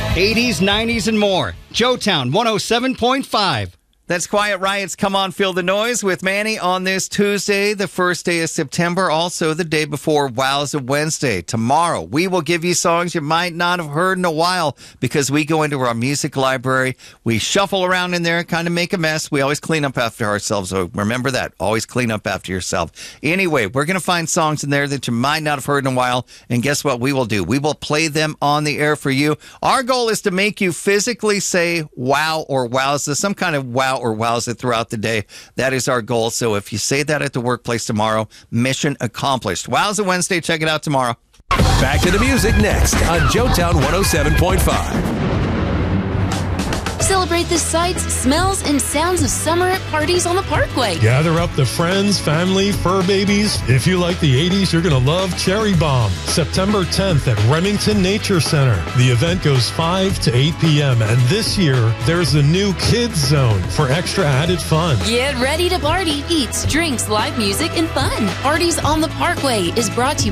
80s, 90s, and more. Joetown 107.5. That's Quiet Riot's Come On Feel the Noise with Manny on this Tuesday, the first day of September, also the day before Wowza Wednesday. Tomorrow, we will give you songs you might not have heard in a while because we go into our music library. We shuffle around in there and kind of make a mess. We always clean up after ourselves, so remember that. Always clean up after yourself. Anyway, we're going to find songs in there that you might not have heard in a while, and guess what we will do? We will play them on the air for you. Our goal is to make you physically say wow or wowza, some kind of wow or wowza throughout the day. That is our goal. So if you say that at the workplace tomorrow, mission accomplished. Wowza Wednesday. Check it out tomorrow. Back to the music next on Joetown 107.5. Celebrate the sights, smells, and sounds of summer at parties on the Parkway. Gather up the friends, family, fur babies. If you like the 80s, you're going to love Cherry Bomb. September 10th at Remington Nature Center. The event goes 5 to 8 p.m. And this year, there's a new Kids Zone for extra added fun. Get ready to party. Eats, drinks, live music, and fun. Parties on the Parkway is brought to you